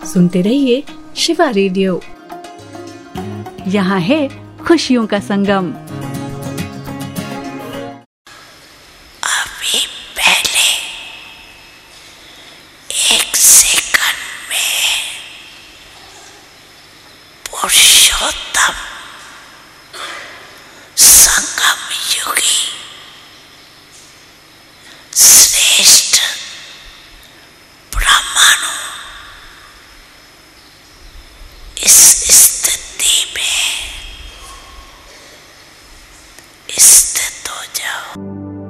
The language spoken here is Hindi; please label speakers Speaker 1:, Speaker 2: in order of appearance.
Speaker 1: सुनते रहिए शिवा रेडियो। यहाँ है खुशियों का संगम।
Speaker 2: अभी पहले 1 सेकंड में पुरुषोत्तम संगम युगी श्रेष्ठ ब्रह्माणु इस